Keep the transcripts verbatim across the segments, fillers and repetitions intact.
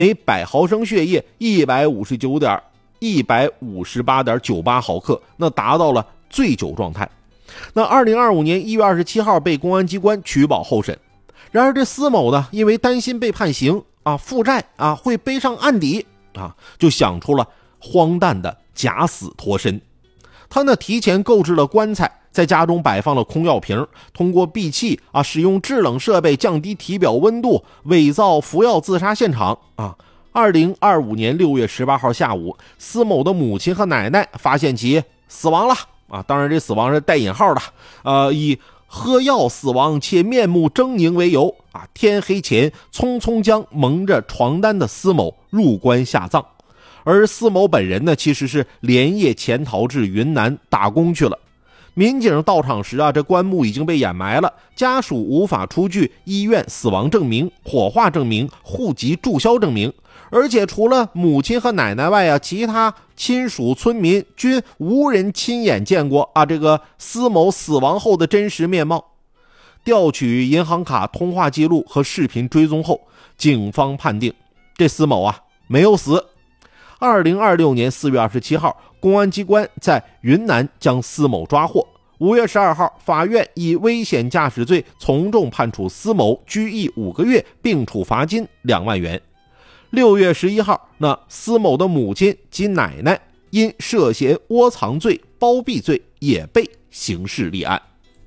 每百毫升血液一百五十九点一百五十八点九八毫克，那达到了醉酒状态。那二零二五年一月二十七号被公安机关取保候审。然而这司某呢，因为担心被判刑啊、负债啊会背上案底啊，就想出了荒诞的假死脱身。他呢提前购置了棺材，在家中摆放了空药瓶，通过闭气啊，使用制冷设备降低体表温度，伪造服药自杀现场啊。二零二五年六月十八号下午，司某的母亲和奶奶发现其死亡了啊，当然这死亡是带引号的，呃，以喝药死亡且面目狰狞为由啊，天黑前匆匆将蒙着床单的司某入棺下葬。而司某本人呢，其实是连夜潜逃至云南打工去了。民警到场时啊，这棺木已经被掩埋了，家属无法出具医院死亡证明、火化证明、户籍注销证明，而且除了母亲和奶奶外啊，其他亲属村民均无人亲眼见过啊这个司某死亡后的真实面貌。调取银行卡通话记录和视频追踪后，警方判定这司某啊没有死。二零二六年四月二十七号，公安机关在云南将司某抓获。五月十二号，法院以危险驾驶罪从重判处司某拘役五个月，并处罚金两万元。六月十一号，那司某的母亲及奶奶因涉嫌窝藏罪、包庇罪也被刑事立案。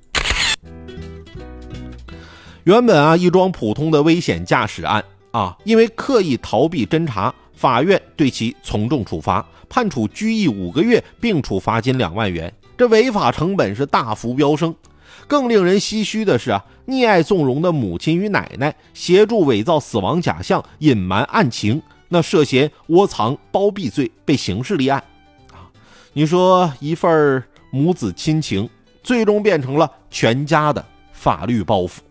原本啊，一桩普通的危险驾驶案啊，因为刻意逃避侦查，法院对其从重处罚，判处拘役五个月，并处罚金两万元。这违法成本是大幅飙升。更令人唏嘘的是啊，溺爱纵容的母亲与奶奶协助伪造死亡假象，隐瞒案情，那涉嫌窝藏包庇罪被刑事立案啊。你说一份母子亲情，最终变成了全家的法律包袱。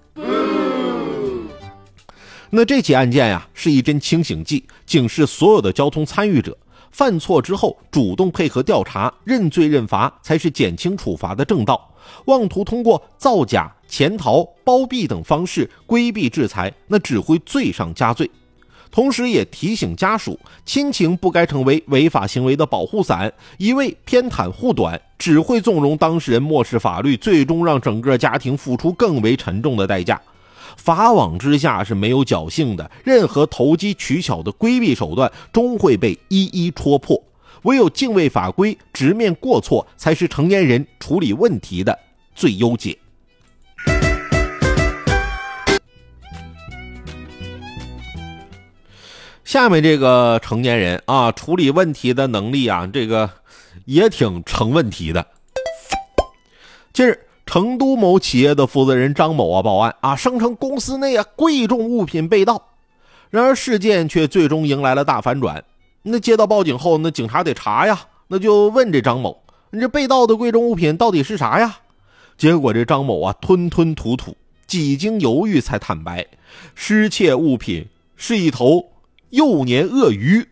那这起案件呀，是一针清醒剂，警示所有的交通参与者，犯错之后主动配合调查，认罪认罚才是减轻处罚的正道。妄图通过造假、潜逃、包庇等方式规避制裁，那只会罪上加罪。同时也提醒家属，亲情不该成为违法行为的保护伞，一味偏袒护短，只会纵容当事人漠视法律，最终让整个家庭付出更为沉重的代价。法网之下是没有侥幸的，任何投机取巧的规避手段终会被一一戳破。唯有敬畏法规，直面过错，才是成年人处理问题的最优解。下面这个成年人啊，处理问题的能力啊，这个也挺成问题的。近日，成都某企业的负责人张某啊报案啊，声称公司内啊贵重物品被盗。然而事件却最终迎来了大反转。那接到报警后，那警察得查呀，那就问这张某，你这被盗的贵重物品到底是啥呀？结果这张某啊吞吞吐吐，几经犹豫才坦白，失窃物品是一头幼年鳄鱼。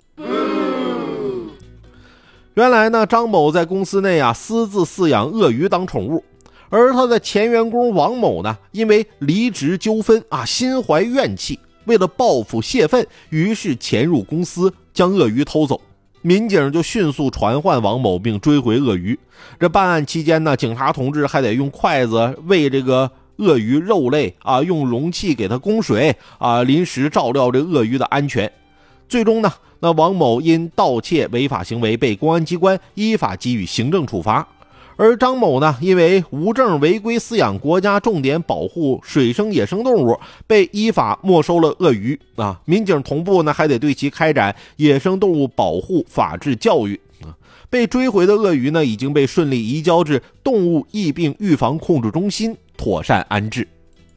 原来呢，张某在公司内啊私自饲养鳄鱼当宠物，而他的前员工王某呢，因为离职纠纷啊心怀怨气，为了报复泄愤，于是潜入公司将鳄鱼偷走。民警就迅速传唤王某并追回鳄鱼。这办案期间呢，警察同志还得用筷子喂这个鳄鱼肉类啊，用容器给它供水啊，临时照料这鳄鱼的安全。最终呢，那王某因盗窃违法行为被公安机关依法给予行政处罚。而张某呢，因为无证违规饲养国家重点保护水生野生动物，被依法没收了鳄鱼啊。民警同步呢，还得对其开展野生动物保护法治教育啊。被追回的鳄鱼呢，已经被顺利移交至动物疫病预防控制中心妥善安置。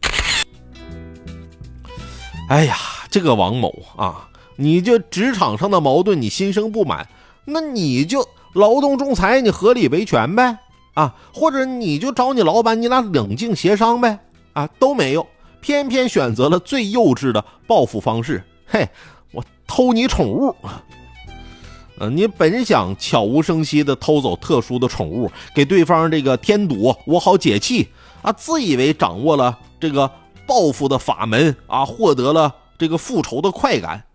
哎呀，这个王某啊，你就职场上的矛盾你心生不满，那你就劳动仲裁你合理维权呗啊，或者你就找你老板你俩冷静协商呗啊，都没有，偏偏选择了最幼稚的报复方式。嘿，我偷你宠物呃，你本想悄无声息的偷走特殊的宠物，给对方这个添堵，我好解气啊，自以为掌握了这个报复的法门啊，获得了这个复仇的快感